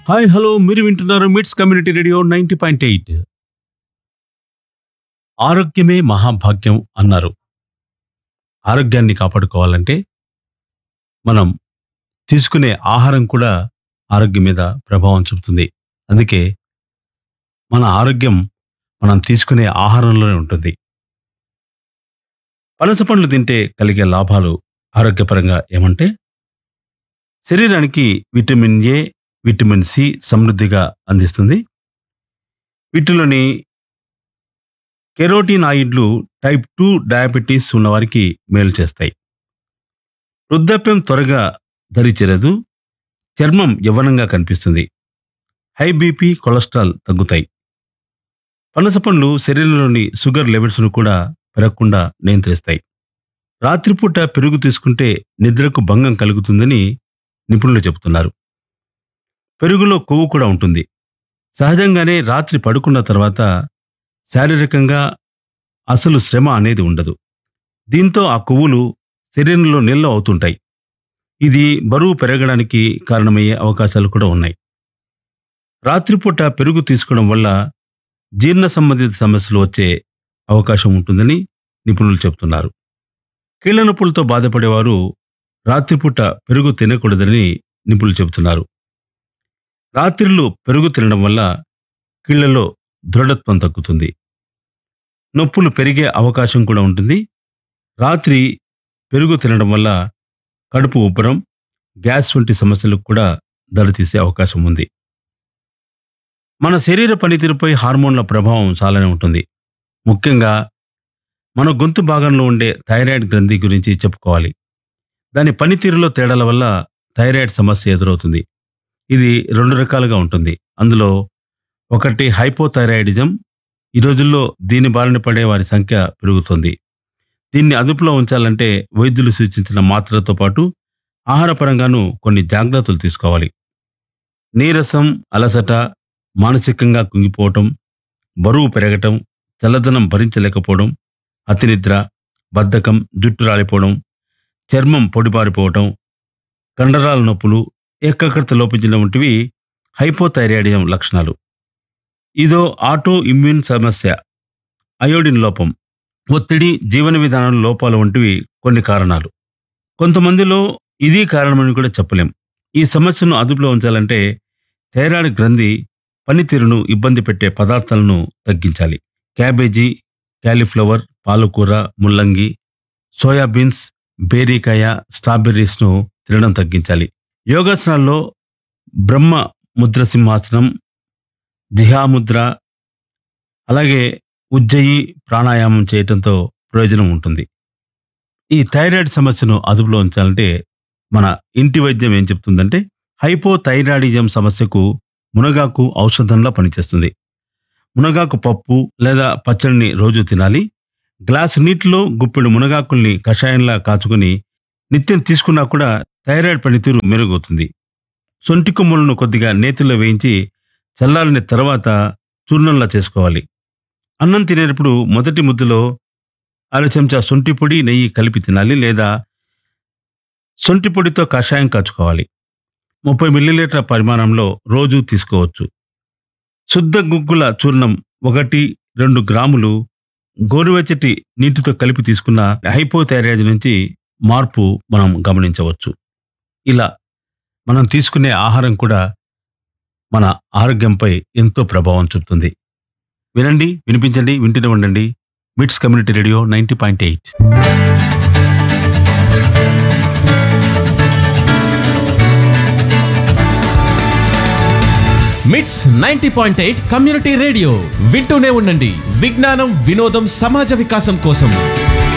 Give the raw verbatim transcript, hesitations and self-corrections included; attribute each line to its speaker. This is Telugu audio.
Speaker 1: హాయ్ హలో మీరు వింటున్నారు మిట్స్ community radio ninety point eight. ఆరోగ్యమే మహాభాగ్యం అన్నారు. ఆరోగ్యాన్ని కాపాడుకోవాలంటే మనం తీసుకునే ఆహారం కూడా ఆరోగ్యం మీద ప్రభావం చూపుతుంది. అందుకే మన ఆరోగ్యం మనం తీసుకునే ఆహారంలోనే ఉంటుంది. పనస పండ్లు తింటే కలిగే లాభాలు ఆరోగ్యపరంగా ఏమంటే శరీరానికి విటమిన్ ఏ, విటమిన్ సి సమృద్ధిగా అందిస్తుంది. వీటిలోని కెరోటినాయిడ్లు టైప్ టూ డయాబెటీస్ ఉన్నవారికి మేలు చేస్తాయి. వృద్ధాప్యం త్వరగా దరిచేరదు. చర్మం యవ్వనంగా కనిపిస్తుంది. హై బీపీ, కొలెస్ట్రాల్ తగ్గుతాయి. పనస పండ్లు శరీరంలోని షుగర్ లెవెల్స్ను కూడా పెరగకుండా నియంత్రిస్తాయి. రాత్రిపూట పెరుగు తీసుకుంటే నిద్రకు భంగం కలుగుతుందని నిపుణులు చెబుతున్నారు. పెరుగులో కొవ్వు కూడా ఉంటుంది. సహజంగానే రాత్రి పడుకున్న తర్వాత శారీరకంగా అసలు శ్రమ అనేది ఉండదు. దీంతో ఆ కొవ్వులు శరీరంలో నిల్వ అవుతుంటాయి. ఇది బరువు పెరగడానికి కారణమయ్యే అవకాశాలు కూడా ఉన్నాయి. రాత్రిపూట పెరుగు తీసుకోవడం వల్ల జీర్ణ సంబంధిత సమస్యలు వచ్చే అవకాశం ఉంటుందని నిపుణులు చెబుతున్నారు. కీళ్ల నొప్పులతో బాధపడేవారు రాత్రిపూట పెరుగు తినకూడదని నిపుణులు చెబుతున్నారు. రాత్రిళ్ళు పెరుగు తినడం వల్ల కీళ్లలో దృఢత్వం తగ్గుతుంది. నొప్పులు పెరిగే అవకాశం కూడా ఉంటుంది. రాత్రి పెరుగు తినడం వల్ల కడుపు ఉబ్బరం, గ్యాస్ వంటి సమస్యలకు కూడా దారితీసే అవకాశం ఉంది. మన శరీర పనితీరుపై హార్మోన్ల ప్రభావం చాలానే ఉంటుంది. ముఖ్యంగా మన గొంతు భాగంలో ఉండే థైరాయిడ్ గ్రంథి గురించి చెప్పుకోవాలి. దాని పనితీరులో తేడాల వల్ల థైరాయిడ్ సమస్య ఎదురవుతుంది. ఇది రెండు రకాలుగా ఉంటుంది. అందులో ఒకటి హైపోథైరాయిడిజం. ఈ రోజుల్లో దీని బారిన పడే వారి సంఖ్య పెరుగుతుంది. దీన్ని అదుపులో ఉంచాలంటే వైద్యులు సూచించిన మాత్రలతో పాటు ఆహారపరంగానూ కొన్ని జాగ్రత్తలు తీసుకోవాలి. నీరసం, అలసట, మానసికంగా కుంగిపోవటం, బరువు పెరగటం, చల్లదనం భరించలేకపోవడం, అతినిద్ర, బద్ధకం, జుట్టు రాలిపోవడం, చర్మం పొడిబారిపోవటం, కండరాల నొప్పులు, ఏకాగ్రత లోపించడం వంటివి హైపోథైరాయిడిజం లక్షణాలు. ఇదో ఆటో ఇమ్యూన్ సమస్య, అయోడిన్ లోపం, ఒత్తిడి, జీవన విధానం లోపాలు వంటివి కొన్ని కారణాలు. కొంతమందిలో ఇది కారణమని కూడా చెప్పలేం. ఈ సమస్యను అదుపులో ఉంచాలంటే థైరాయిడ్ గ్రంథి పనితీరును ఇబ్బంది పెట్టే పదార్థాలను తగ్గించాలి. క్యాబేజీ, క్యాలీఫ్లవర్, పాలకూర, ముల్లంగి, సోయాబీన్స్, బేరీకాయ, స్ట్రాబెర్రీస్ను తినడం తగ్గించాలి. యోగాసనాల్లో బ్రహ్మ ముద్ర సింహాసనం, జిహాముద్ర, అలాగే ఉజ్జయి ప్రాణాయామం చేయటంతో ప్రయోజనం ఉంటుంది. ఈ థైరాయిడ్ సమస్యను అదుపులో ఉంచాలంటే మన ఇంటి వైద్యం ఏం చెప్తుందంటే హైపోథైరాయిడిజం సమస్యకు మునగాకు ఔషధంలా పనిచేస్తుంది. మునగాకు పప్పు లేదా పచ్చడిని రోజు తినాలి. గ్లాసు నీటిలో గుప్పెడు మునగాకుల్ని కషాయంలా కాచుకుని నిత్యం తీసుకున్నా కూడా థైరాయిడ్ పనితీరు మెరుగవుతుంది. సొంటి కొమ్ములను కొద్దిగా నేతిలో వేయించి చల్లారిన తర్వాత చూర్ణంలా చేసుకోవాలి. అన్నం తినేటప్పుడు మొదటి ముద్దలో అర చెంచా సొంటి పొడి, నెయ్యి కలిపి తినాలి. లేదా సొంటి పొడితో కషాయం కాచుకోవాలి. ముప్పై మిల్లీలీటర్ల పరిమాణంలో రోజు తీసుకోవచ్చు. శుద్ధ గుగ్గుల చూర్ణం ఒకటి రెండు గ్రాములు గోరువెచ్చటి నీటితో కలిపి తీసుకున్న హైపోథైరాయిడ్ నుంచి మార్పు మనం గమనించవచ్చు. ఇలా మనం తీసుకునే ఆహారం కూడా మన ఆరోగ్యంపై ఎంతో ప్రభావం చూపుతుంది. వినండి, వినిపించండి, వింటూనే ఉండండి. మిట్స్ community radio ninety point eight.
Speaker 2: మిట్స్ ninety point eight community radio వింటూనే ఉండండి. విజ్ఞానం, వినోదం, సమాజ వికాసం కోసం